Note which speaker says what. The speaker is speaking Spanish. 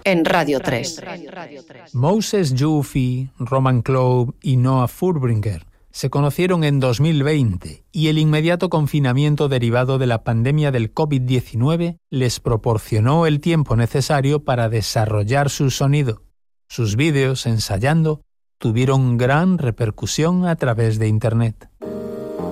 Speaker 1: en Radio 3.
Speaker 2: Moses Juffy, Roman Clough y Noah Furbringer se conocieron en 2020 y el inmediato confinamiento derivado de la pandemia del COVID-19 les proporcionó el tiempo necesario para desarrollar su sonido. Sus vídeos ensayando tuvieron gran repercusión a través de Internet.